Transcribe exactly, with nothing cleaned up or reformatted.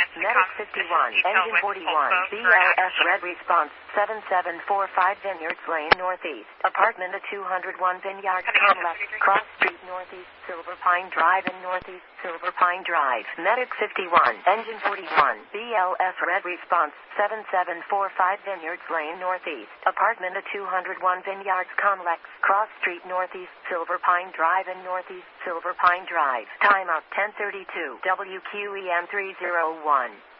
Medic fifty-one, Engine forty-one, B L S Red Response, seven seven four five Vineyards Lane Northeast, Apartment at two oh one Vineyard Complex, Cross Street Northeast, Silver Pine Drive in Northeast, Silver Pine Drive. Medic fifty-one, Engine forty-one, B L S Red Response, seven seven four five Vineyards Lane Northeast, Apartment at two oh one Vineyards Complex, Cross Street Northeast, Silver Pine Drive in Northeast, Silver Pine Drive. Timeout ten thirty-two, W Q E M three oh one.